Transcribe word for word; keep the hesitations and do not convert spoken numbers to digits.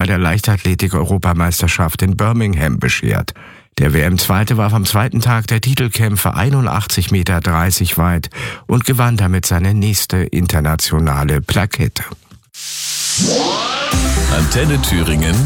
der Leichtathletik-Europameisterschaft in Birmingham beschert. Der W M-Zweite warf am zweiten Tag der Titelkämpfe einundachtzig Komma dreißig Meter weit und gewann damit seine nächste internationale Plakette. Antenne Thüringen